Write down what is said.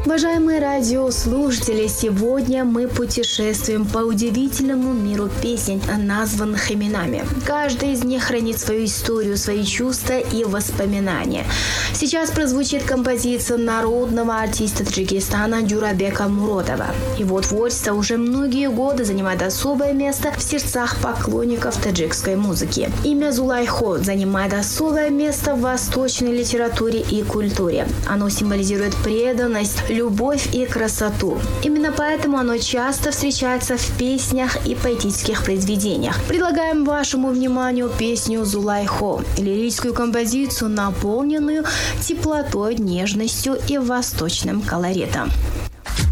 Уважаемые радиослушатели, сегодня мы путешествуем по удивительному миру песен, названных именами. Каждая из них хранит свою историю, свои чувства и воспоминания. Сейчас прозвучит композиция народного артиста Таджикистана Джурабека Муродова. Его творчество уже многие годы занимает особое место в сердцах поклонников таджикской музыки. Имя Зулайхо занимает особое место в восточной литературе и культуре. Оно символизирует преданность, любовь и красоту. Именно поэтому оно часто встречается в песнях и поэтических произведениях. Предлагаем вашему вниманию песню «Зулайхо», лирическую композицию, наполненную теплотой, нежностью и восточным колоритом.